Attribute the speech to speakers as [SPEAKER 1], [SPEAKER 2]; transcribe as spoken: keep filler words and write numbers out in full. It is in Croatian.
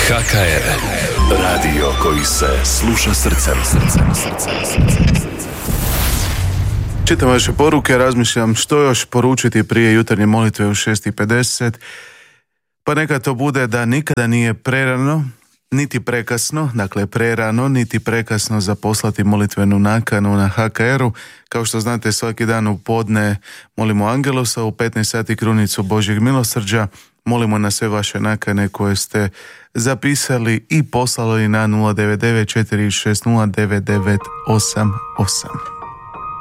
[SPEAKER 1] H K R, radio koji se sluša srcem, srcem, srcem, srcem, srcem.
[SPEAKER 2] Čitam vaše poruke, razmišljam što još poručiti prije jutarnje molitve u šest i pedeset. Pa neka to bude da nikada nije prerano, niti prekasno, dakle prerano, niti prekasno za poslati molitvenu nakanu na H K R-u. Kao što znate, svaki dan u podne molimo Angelosa, u petnaest sati krunicu Božjeg milosrđa. Molimo na sve vaše nakane koje ste zapisali i poslali na nula devet devet četiri šest nula devet devet osam osam.